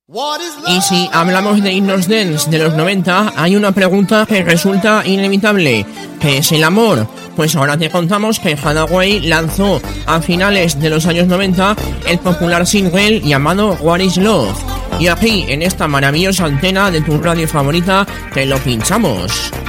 Y si hablamos de himnos dance de los 90, hay una pregunta que resulta inevitable: ¿qué es el amor? Pues ahora te contamos que Hathaway lanzó a finales de los años 90 el popular single llamado What is Love. Y aquí, en esta maravillosa antena de tu radio favorita, te lo pinchamos.